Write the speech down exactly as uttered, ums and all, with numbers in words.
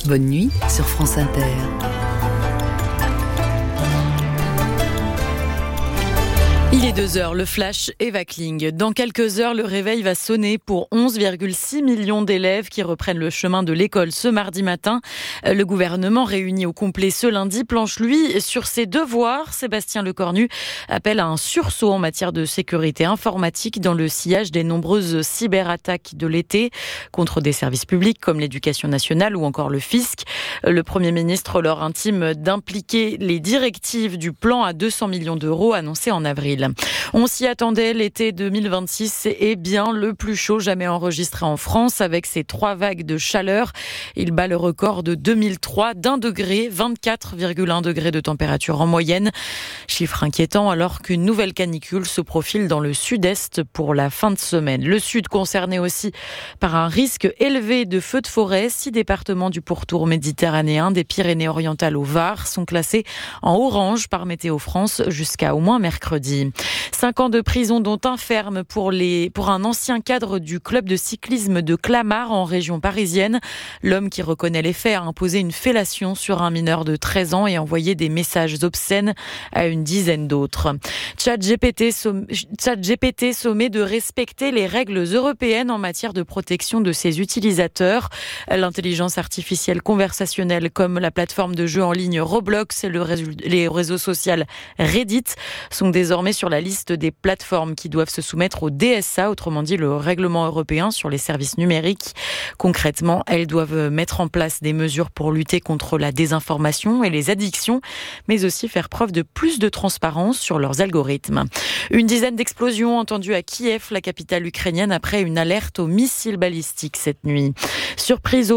Bonne nuit sur France Inter. Il est deux heures, le flash Eva Kling. Dans quelques heures, le réveil va sonner pour onze virgule six millions d'élèves qui reprennent le chemin de l'école ce mardi matin. Le gouvernement réuni au complet ce lundi planche, lui, sur ses devoirs. Sébastien Lecornu appelle à un sursaut en matière de sécurité informatique dans le sillage des nombreuses cyberattaques de l'été contre des services publics comme l'éducation nationale ou encore le fisc. Le Premier ministre leur intime d'impliquer les directives du plan à deux cents millions d'euros annoncé en avril. On s'y attendait, l'été deux mille vingt-six est bien le plus chaud jamais enregistré en France avec ses trois vagues de chaleur. Il bat le record de deux mille trois d'un degré, vingt-quatre virgule un degrés de température en moyenne. Chiffre inquiétant alors qu'une nouvelle canicule se profile dans le sud-est pour la fin de semaine. Le sud concerné aussi par un risque élevé de feux de forêt. Six départements du pourtour méditerranéen, des Pyrénées-Orientales au Var, sont classés en orange par Météo France jusqu'à au moins mercredi. Cinq ans de prison dont un ferme pour, les, pour un ancien cadre du club de cyclisme de Clamart en région parisienne. L'homme qui reconnaît les faits a imposé une fellation sur un mineur de treize ans et envoyé des messages obscènes à une dizaine d'autres. ChatGPT somm... ChatGPT sommet de respecter les règles européennes en matière de protection de ses utilisateurs. L'intelligence artificielle conversationnelle comme la plateforme de jeux en ligne Roblox et le réseau, les réseaux sociaux Reddit sont désormais sur la liste des plateformes qui doivent se soumettre au D S A, autrement dit le règlement européen sur les services numériques. Concrètement, elles doivent mettre en place des mesures pour lutter contre la désinformation et les addictions, mais aussi faire preuve de plus de transparence sur leurs algorithmes. Une dizaine d'explosions entendues à Kiev, la capitale ukrainienne, après une alerte aux missiles balistiques cette nuit. Surprise au